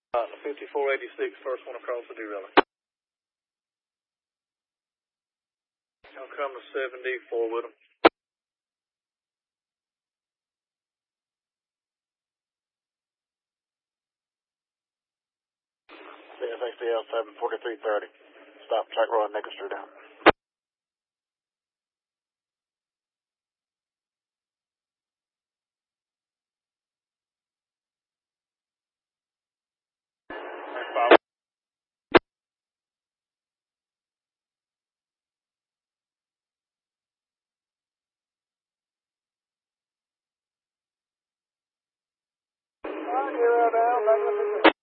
5486, first one across the derailing. I'll come to 74 with them. CSXDL 74330. Stop track road Nickel Street down. You're down,